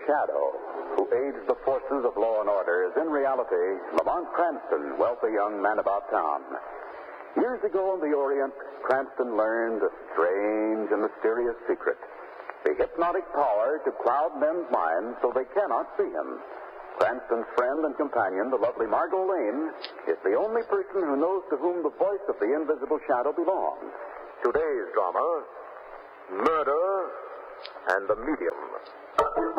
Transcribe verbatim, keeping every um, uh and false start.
shadow who aids the forces of law and order is in reality Lamont Cranston, wealthy young man about town. Years ago in the Orient, Cranston learned a strange and mysterious secret. The hypnotic power to cloud men's minds so they cannot see him. Cranston's friend and companion, the lovely Margot Lane, is the only person who knows to whom the voice of the invisible shadow belongs. Today's drama, Murder and the Medium.